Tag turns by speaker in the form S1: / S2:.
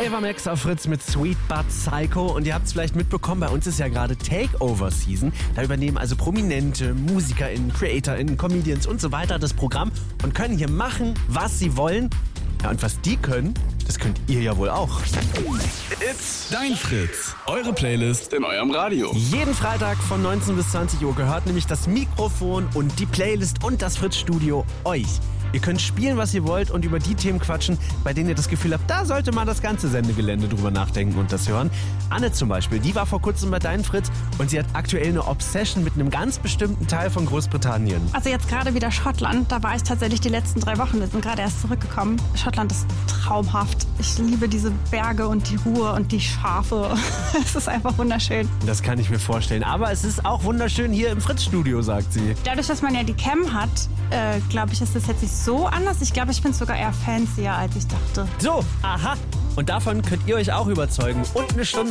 S1: Ava Max auf Fritz mit Sweet But Psycho. Und ihr habt es vielleicht mitbekommen, bei uns ist ja gerade Takeover-Season. Da übernehmen also Prominente, MusikerInnen, CreatorInnen, Comedians und so weiter das Programm und können hier machen, was sie wollen. Ja, und was die können, das könnt ihr ja wohl auch.
S2: It's dein Fritz. Eure Playlist in eurem Radio.
S1: Jeden Freitag von 19 bis 20 Uhr gehört nämlich das Mikrofon und die Playlist und das Fritz-Studio euch. Ihr könnt spielen, was ihr wollt und über die Themen quatschen, bei denen ihr das Gefühl habt, da sollte mal das ganze Sendegelände drüber nachdenken und das hören. Anne zum Beispiel, die war vor kurzem bei Dein Fritz und sie hat aktuell eine Obsession mit einem ganz bestimmten Teil von Großbritannien.
S3: Also jetzt gerade wieder Schottland, da war ich tatsächlich die letzten 3 Wochen, wir sind gerade erst zurückgekommen. Schottland ist traumhaft. Ich liebe diese Berge und die Ruhe und die Schafe. Es ist einfach wunderschön.
S1: Das kann ich mir vorstellen, aber es ist auch wunderschön hier im Fritz-Studio, sagt sie.
S3: Dadurch, dass man ja die Cam hat, glaube ich, ist das jetzt nicht so anders. Ich glaube, ich bin sogar eher fancier, als ich dachte.
S1: So, aha. Und davon könnt ihr euch auch überzeugen und eine Stunde